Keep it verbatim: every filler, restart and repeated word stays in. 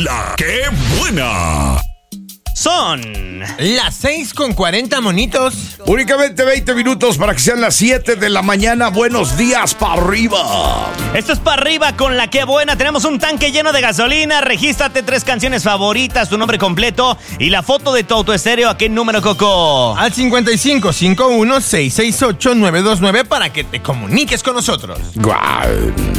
La que buena. Son las seis con cuarenta, monitos. Únicamente veinte minutos para que sean las siete de la mañana. Buenos días, para arriba. Esto es para arriba con La que buena. Tenemos un tanque lleno de gasolina. Regístrate tres canciones favoritas, tu nombre completo y la foto de tu autoestéreo. ¿A qué número, Coco? Al cincuenta y cinco cincuenta y uno, seiscientos sesenta y ocho, nueve dos nueve para que te comuniques con nosotros. Guau.